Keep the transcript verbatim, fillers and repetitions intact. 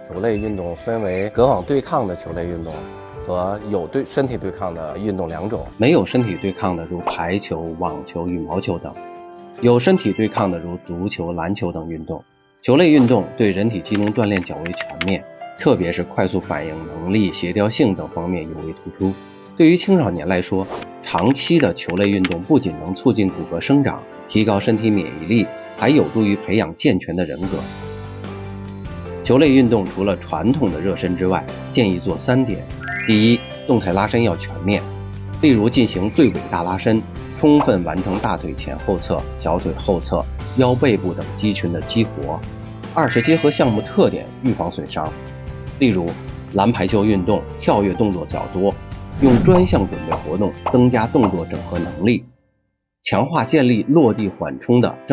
球类运动分为隔网对抗的球类运动和有对身体对抗的运动两种。 没有身体对抗的如排球、网球、羽毛球等，有身体对抗的如足球、篮球等运动。球类运动对人体机能锻炼较为全面，特别是快速反应能力、协调性等方面尤为突出。对于青少年来说，长期的球类运动不仅能促进骨骼生长，提高身体免疫力，还有助于培养健全的人格。球类运动除了传统的热身之外，建议做三点。第一，动态拉伸要全面，例如进行对尾大拉伸，充分完成大腿前后侧、小腿后侧、腰背部等肌群的激活。二是结合项目特点预防损伤，例如篮排球运动跳跃动作较多，用专项准备活动增加动作整合能力，强化建立落地缓冲的